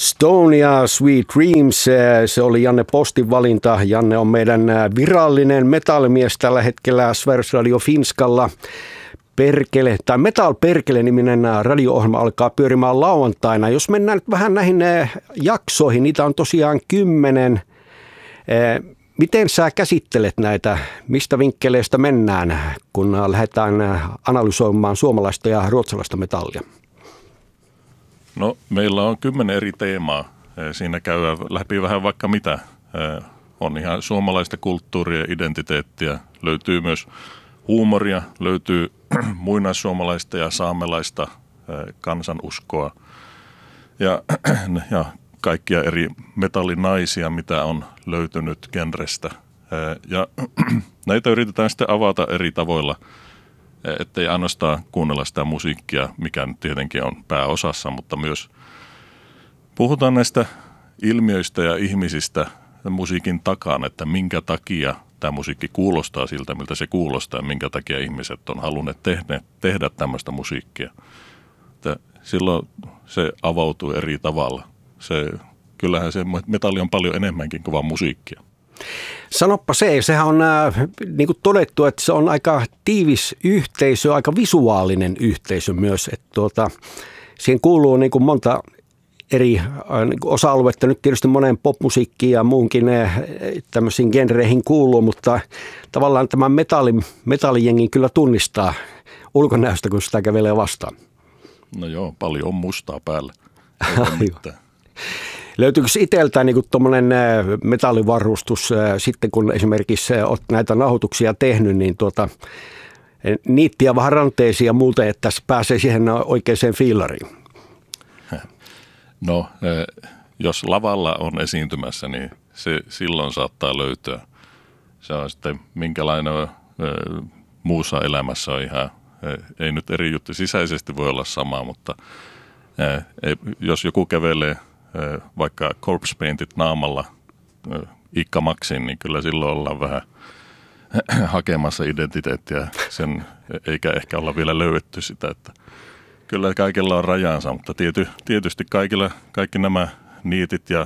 Stone ja Sweet Dreams, se oli Janne Postin valinta. Janne on meidän virallinen metallimies tällä hetkellä Sveriges Radio Finskalla. Perkele, tai Metal Perkele-niminen radio-ohjelma alkaa pyörimään lauantaina. Jos mennään nyt vähän näihin jaksoihin, niitä on tosiaan 10. Miten sä käsittelet näitä? Mistä vinkkeleistä mennään, kun lähdetään analysoimaan suomalaista ja ruotsalaista metallia? No, meillä on 10 eri teemaa. Siinä käydään läpi vähän vaikka mitä. On ihan suomalaista kulttuuria ja identiteettiä. Löytyy myös huumoria, löytyy muinaissuomalaista ja saamelaista kansanuskoa ja kaikkia eri metallinaisia, mitä on löytynyt genrestä. Ja näitä yritetään sitten avata eri tavoilla, ettei ainoastaan kuunnella sitä musiikkia, mikä nyt tietenkin on pääosassa, mutta myös puhutaan näistä ilmiöistä ja ihmisistä musiikin takaan, että minkä takia tämä musiikki kuulostaa siltä, miltä se kuulostaa ja minkä takia ihmiset on halunneet tehdä tämmöistä musiikkia. Että silloin se avautuu eri tavalla. Kyllähän se metalli on paljon enemmänkin kuin vaan musiikkia. Sanoppa sehän on niin kuin todettu, että se on aika tiivis yhteisö, aika visuaalinen yhteisö myös. Että siihen kuuluu niin kuin monta eri osa-aluetta, nyt tietysti monen popmusiikkiin ja muunkin tämmöisiin genreihin kuuluu, mutta tavallaan tämä metallijengi kyllä tunnistaa ulkonäöstä, kun sitä kävelee vastaan. No joo, paljon on mustaa päällä. Löytyykö itseltään niin tuommoinen metallivarustus sitten, kun esimerkiksi olet näitä nauhoituksia tehnyt, niin niittiä vähän ranteisiin ja muuten, että tässä pääsee siihen oikeaan fiilariin? No, jos lavalla on esiintymässä, niin se silloin saattaa löytyä. Se on sitten minkälainen muussa elämässä on ihan, ei nyt eri juttu, sisäisesti voi olla sama, mutta jos joku kävelee vaikka corpse paintit naamalla Ikka Maxin, niin kyllä silloin ollaan vähän hakemassa identiteettiä, eikä ehkä olla vielä löydetty sitä, että kyllä kaikilla on rajansa, mutta tietysti kaikki nämä niitit ja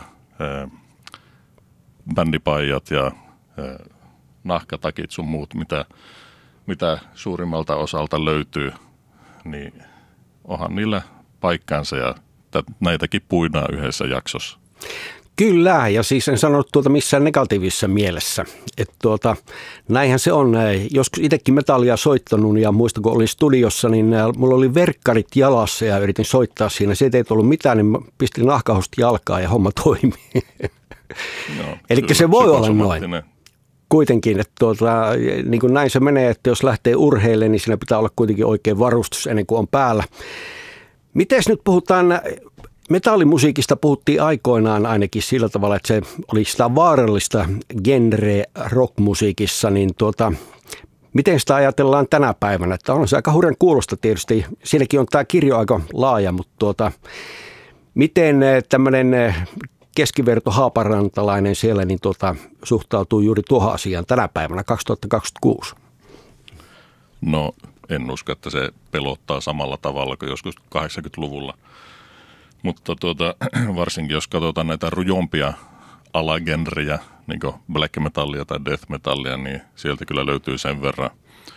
bändipaijat ja nahkatakit sun muut, mitä suurimmalta osalta löytyy, niin onhan niillä paikkansa ja näitäkin puidaan yhdessä jaksossa. Kyllä, ja siis en sano missään negatiivisessa mielessä. Että näinhän se on. Joskus itsekin metallia soittanut ja muistan, kun olin studiossa, niin mulla oli verkkarit jalassa ja yritin soittaa siinä. Se ei ollut mitään, niin pistin nahkahosta jalkaa ja homma toimii. No, eli se voi olla noin. Kuitenkin, että niin kuin näin se menee, että jos lähtee urheilemaan, niin siinä pitää olla kuitenkin oikein varustus ennen kuin on päällä. Mites nyt puhutaan, metallimusiikista puhuttiin aikoinaan ainakin sillä tavalla, että se oli sitä vaarallista genre rockmusiikissa, niin miten sitä ajatellaan tänä päivänä? Että on se aika hurjan kuulosta tietysti, siinäkin on tämä kirjo aika laaja, mutta miten tämmöinen keskiverto haaparantalainen siellä niin suhtautuu juuri tuohon asiaan tänä päivänä 2026? No en usko, että se pelottaa samalla tavalla kuin joskus 80-luvulla. Mutta varsinkin jos katsotaan näitä rujompia alagenrejä, niin kuin black metallia tai death metallia, niin sieltä kyllä löytyy sen verran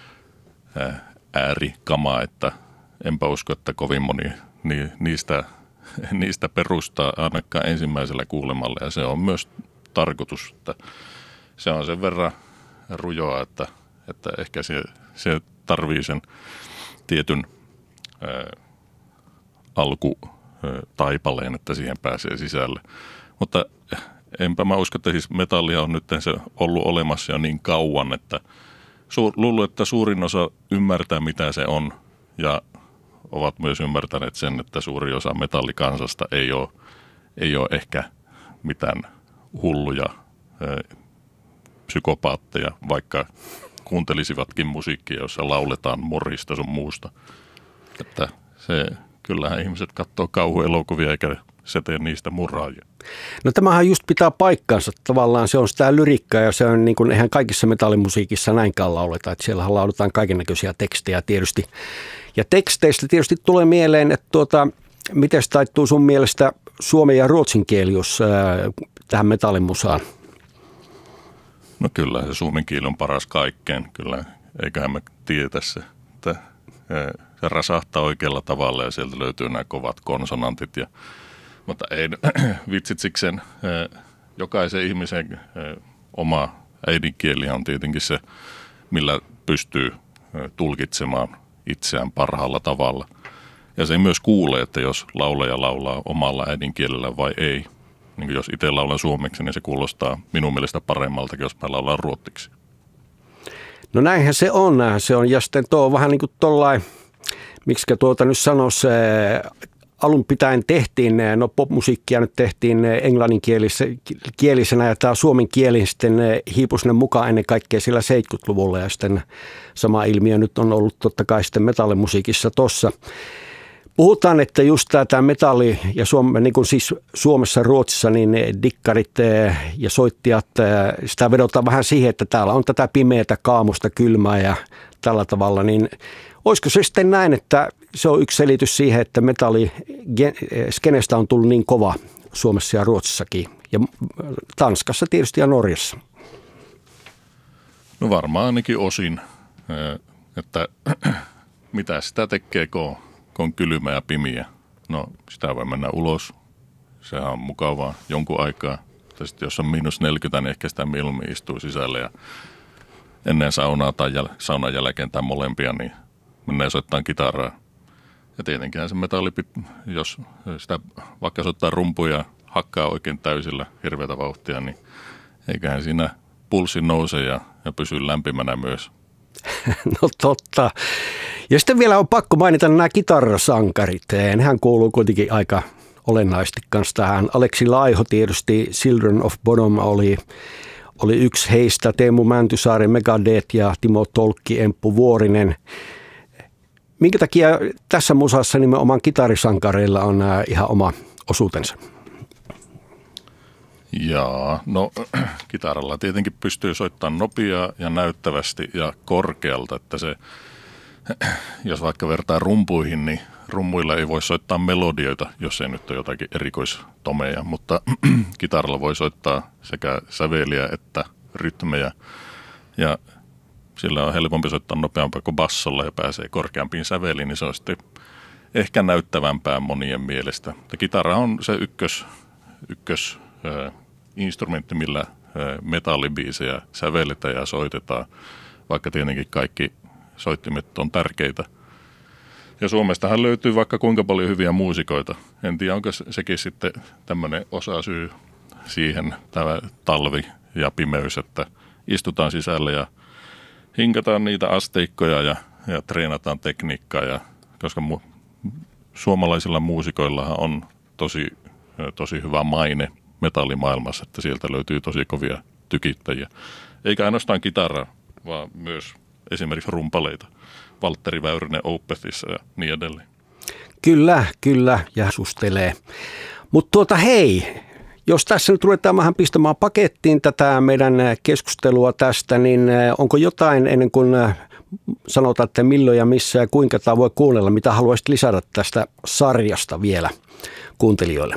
äärikamaa, että enpä usko, että kovin moni niistä perustaa ainakaan ensimmäisellä kuulemalle. Ja se on myös tarkoitus, että se on sen verran rujoa, että ehkä se tarvii sen tietyn alkutaipaleen, että siihen pääsee sisälle. Mutta enpä mä usko, että siis metallia on nyt se ollut olemassa jo niin kauan, että luulen, että suurin osa ymmärtää, mitä se on, ja ovat myös ymmärtäneet sen, että suuri osa metallikansasta ei ole ehkä mitään hulluja psykopaatteja, vaikka kuuntelisivatkin musiikkia, jossa lauletaan morista sun muusta. Että kyllähän ihmiset katsoo kauhuelokuvia eikä se tee niistä murhaajia. No tämähän just pitää paikkansa. Tavallaan se on sitä lyrikkaa ja se on niin kuin, eihän kaikissa metallimusiikissa näinkään lauleta. Että siellähän lauletaan kaikennäköisiä tekstejä tietysti. Ja teksteistä tietysti tulee mieleen, että miten se taittuu sun mielestä suomen ja ruotsin kieli, jos tähän metallimusaan? No kyllä se suomen kieli on paras kaikkeen. Kyllä, eiköhän me tiedä se, että se rasahtaa oikealla tavalla ja sieltä löytyy nämä kovat konsonantit. Mutta ei vitsitsikseen jokaisen ihmisen oma äidinkieli on tietenkin se, millä pystyy tulkitsemaan itseään parhaalla tavalla. Ja se myös kuulee, että jos laulaja laulaa omalla äidinkielellä vai ei. Niin jos itse laulan suomeksi, niin se kuulostaa minun mielestä paremmaltakin, jos mä laulan ruotsiksi. No näinhän se on. Ja sitten tuo on vähän niin kuin tollain, miksikä nyt sanoisi, alun pitäen tehtiin, no popmusiikkia nyt tehtiin englanninkielisenä ja tämä suomen kieli sitten hiipui sinne mukaan ennen kaikkea sillä 70-luvulla ja sitten sama ilmiö nyt on ollut totta kai sitten metallimusiikissa tossa. Puhutaan, että just tämä metalli ja niin kuin siis Suomessa, Ruotsissa, niin dikkarit ja soittijat, sitä vedotaan vähän siihen, että täällä on tätä pimeätä, kaamusta, kylmää ja tällä tavalla, niin olisiko se sitten näin, että se on yksi selitys siihen, että metalliskenestä on tullut niin kova Suomessa ja Ruotsissakin ja Tanskassa tietysti ja Norjassa? No varmaan ainakin osin, että mitä sitä tekee, kun on kylmä ja pimiä. No sitä voi mennä ulos, sehän on mukavaa jonkun aikaa. Tai sitten jos on -40, niin ehkä sitä mieluummin istuu sisälle ja ennen saunaa tai saunan jälkeen tai molempia, niin mennään soittamaan kitaraa. Ja tietenkin se metalli, jos sitä vaikka soittaa rumpuja ja hakkaa oikein täysillä hirveätä vauhtia, niin eiköhän siinä pulssi nouse ja pysyy lämpimänä myös. No totta. Ja sitten vielä on pakko mainita nämä kitarasankarit. Nehän kuuluu kuitenkin aika olennaisesti kanssa tähän. Aleksi Laiho tietysti, Children of Bodom oli yksi heistä, Teemu Mäntysaari, Megadeth ja Timo Tolkki, Emppu Vuorinen. Minkä takia tässä musassa nimenomaan kitarisankareilla on ihan oma osuutensa? Jaa, no kitaralla tietenkin pystyy soittamaan nopeaa ja näyttävästi ja korkealta, että se, jos vaikka vertaa rumpuihin, niin rummuilla ei voi soittaa melodioita, jos ei nyt ole jotakin erikoistomeja, mutta kitaralla voi soittaa sekä säveliä että rytmejä ja sillä on helpompi soittaa nopeampaa kuin bassolla ja pääsee korkeampiin säveliin, niin se on sitten ehkä näyttävämpää monien mielestä. Kitara on se ykkös instrumentti, millä metallibiisejä sävelletään ja soitetaan, vaikka tietenkin kaikki soittimet on tärkeitä. Ja Suomestahan löytyy vaikka kuinka paljon hyviä muusikoita. En tiedä, onko sekin sitten tämmöinen osasyy siihen, tämä talvi ja pimeys, että istutaan sisälle ja hinkataan niitä asteikkoja ja treenataan tekniikkaa. Koska suomalaisilla muusikoillahan on tosi hyvä maine metallimaailmassa, että sieltä löytyy tosi kovia tykittäjiä. Eikä ainoastaan kitaraa, vaan myös esimerkiksi rumpaleita. Valtteri Väyrynen Opethissa ja niin edelleen. Kyllä, ja sustelee. Mutta hei, jos tässä nyt ruvetaan vähän pistämään pakettiin tätä meidän keskustelua tästä, niin onko jotain ennen kuin sanotaan, että milloin ja missä ja kuinka tämä voi kuunnella, mitä haluaisit lisätä tästä sarjasta vielä kuuntelijoille?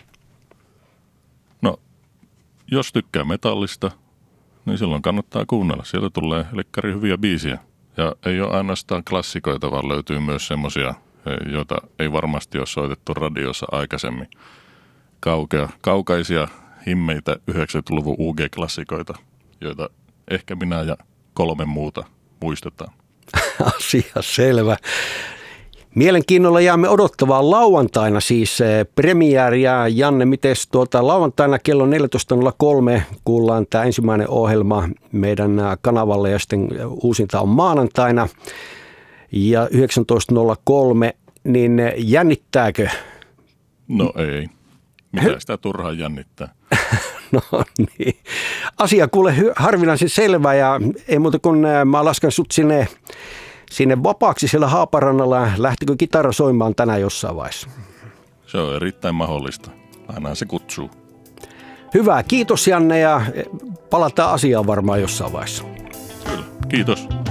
No, jos tykkää metallista, niin silloin kannattaa kuunnella. Sieltä tulee lekkari hyviä biisiä. Ja ei ole ainoastaan klassikoita, vaan löytyy myös semmoisia, joita ei varmasti ole soitettu radiossa aikaisemmin. Kaukaisia, himmeitä 90-luvun UG-klassikoita, joita ehkä minä ja 3 muuta muistetaan. Asia selvä. Mielenkiinnolla jäämme odottavaan lauantaina siis premiääriä. Janne, miten lauantaina kello 14.03 kuullaan tämä ensimmäinen ohjelma meidän kanavalle ja sitten uusinta on maanantaina ja 19.03, niin jännittääkö? No ei. Mitä sitä turhaan jännittää? No niin. Asia kuule harvinaisen selvä ja ei muuta kuin mä lasken sut sinne vapaaksi siellä Haaparannalla. Lähtikö kitara soimaan tänään jossain vaiheessa? Se on erittäin mahdollista. Aina se kutsuu. Hyvä, kiitos Janne ja palataan asiaan varmaan jossain vaiheessa. Kyllä, kiitos.